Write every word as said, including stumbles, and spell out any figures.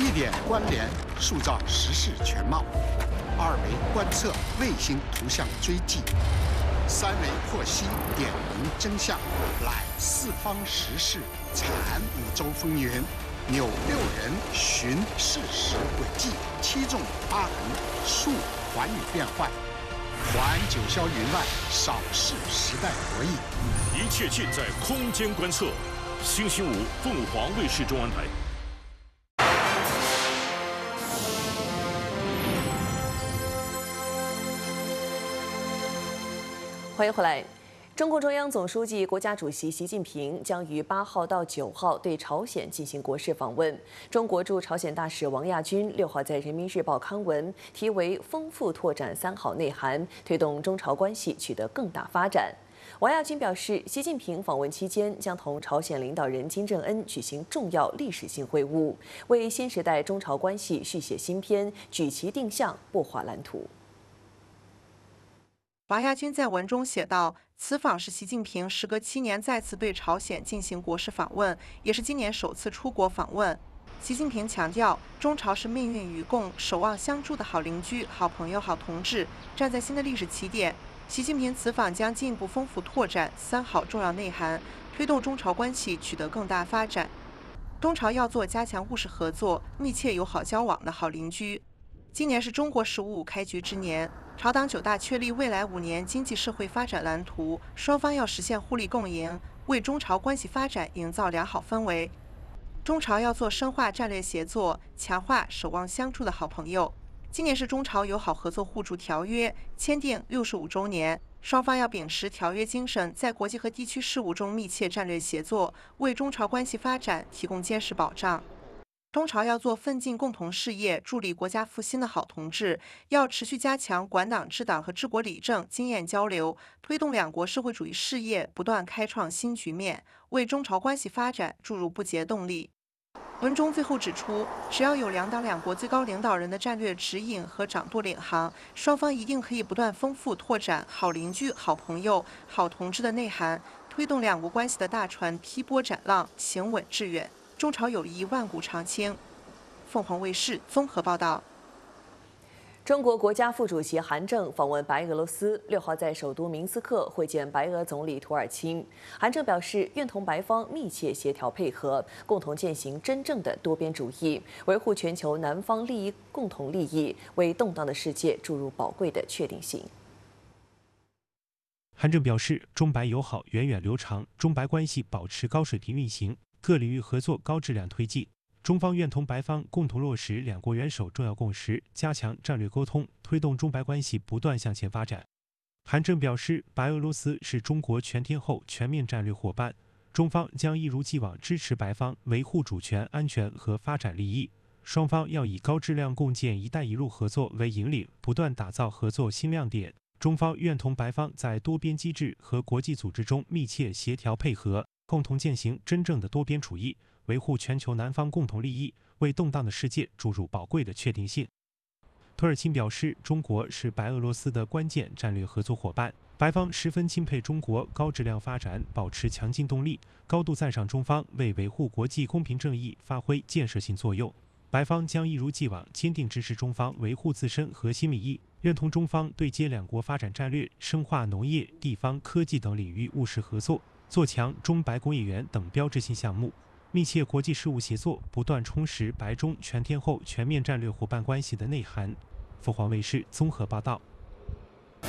一点关联，塑造时事全貌；二维观测卫星图像追迹；三维获悉点明真相，览四方时事，阐五洲风云，扭六人寻事实轨迹，七纵八横述寰宇变幻，还九霄云外，扫视时代博弈。 一切尽在空间观测。星期五，凤凰卫视中安台。 欢迎回来。中共中央总书记、国家主席习近平将于八号到九号对朝鲜进行国事访问。中国驻朝鲜大使王亚军六号在人民日报刊文，题为“丰富拓展三好内涵，推动中朝关系取得更大发展”。王亚军表示，习近平访问期间将同朝鲜领导人金正恩举行重要历史性会晤，为新时代中朝关系续写新篇，举旗定向，擘画蓝图。 王亚军在文中写道：“此访是习近平时隔七年再次对朝鲜进行国事访问，也是今年首次出国访问。习近平强调，中朝是命运与共、守望相助的好邻居、好朋友、好同志，站在新的历史起点。习近平此访将进一步丰富拓展三好重要内涵，推动中朝关系取得更大发展。中朝要做加强务实合作、密切友好交往的好邻居。今年是中国“十五五”开局之年。”朝党九大确立未来五年经济社会发展蓝图，双方要实现互利共赢，为中朝关系发展营造良好氛围。中朝要做深化战略协作、强化守望相助的好朋友。今年是中朝友好合作互助条约签订六十五周年，双方要秉持条约精神，在国际和地区事务中密切战略协作，为中朝关系发展提供坚实保障。中朝要做奋进共同事业、助力国家复兴的好同志，要持续加强管党治党和治国理政经验交流，推动两国社会主义事业不断开创新局面，为中朝关系发展注入不竭动力。文中最后指出，只要有两党两国最高领导人的战略指引和掌舵领航，双方一定可以不断丰富拓展好邻居、好朋友、好同志的内涵，推动两国关系的大船劈波斩浪，行稳致远。中朝友谊万古长青。凤凰卫视综合报道。 中国国家副主席韩正访问白俄罗斯，六号在首都明斯克会见白俄总理土尔钦。韩正表示，愿同白方密切协调配合，共同践行真正的多边主义，维护全球南方利益共同利益，为动荡的世界注入宝贵的确定性。 韩正表示，中白友好源远流长，中白关系保持高水平运行，各领域合作高质量推进。中方愿同白方共同落实两国元首重要共识，加强战略沟通，推动中白关系不断向前发展。韩正表示，白俄罗斯是中国全天候全面战略伙伴，中方将一如既往支持白方维护主权、安全和发展利益。双方要以高质量共建“一带一路”合作为引领，不断打造合作新亮点。中方愿同白方在多边机制和国际组织中密切协调配合，共同践行真正的多边主义，维护全球南方共同利益，为动荡的世界注入宝贵的确定性。土尔钦表示，中国是白俄罗斯的关键战略合作伙伴，白方十分钦佩中国高质量发展保持强劲动力，高度赞赏中方为维护国际公平正义发挥建设性作用。白方将一如既往坚定支持中方维护自身核心利益，认同中方对接两国发展战略，深化农业、地方科技等领域务实合作，做强中白工业园等标志性项目，密切国际事务协作，不断充实白中全天候全面战略伙伴关系的内涵。凤凰卫视综合报道。